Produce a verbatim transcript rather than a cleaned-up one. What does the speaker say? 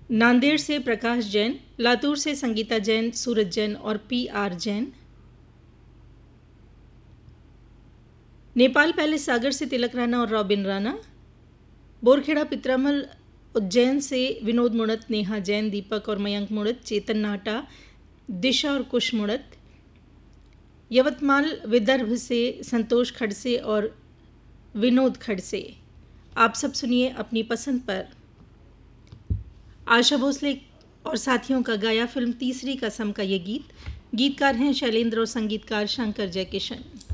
नांदेड़ से प्रकाश जैन, लातूर से संगीता जैन, सूरज जैन और P R Jain. Nepal palace सागर से तिलक राणा और रॉबिन राणा। बोरखेड़ा पित्रामल उज्जैन से विनोद मुड़त, नेहा जैन, दीपक और मयंक मुड़त, चेतन नाटा, दिशा और कुश मुड़त। यवतमाल विदर्भ से संतोष खड़से और विनोद खड़से। आप सब सुनिए अपनी पसंद पर आशा भोसले और साथियों का गाया फिल्म तीसरी कसम का ये गीत। गीतकार हैं शैलेंद्र और संगीतकार शंकर जयकिशन।